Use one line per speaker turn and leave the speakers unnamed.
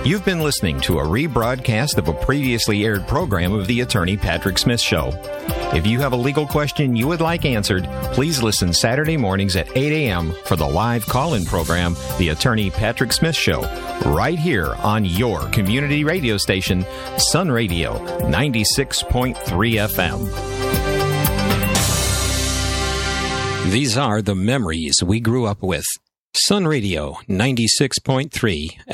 You've been listening to a rebroadcast of a previously aired program of The Attorney Patrick Smith Show. If you have a legal question you would like answered, please listen Saturday mornings at 8 a.m. for the live call-in program, The Attorney Patrick Smith Show, right here on your community radio station, Sun Radio 96.3 FM. These are the memories we grew up with. Sun Radio 96.3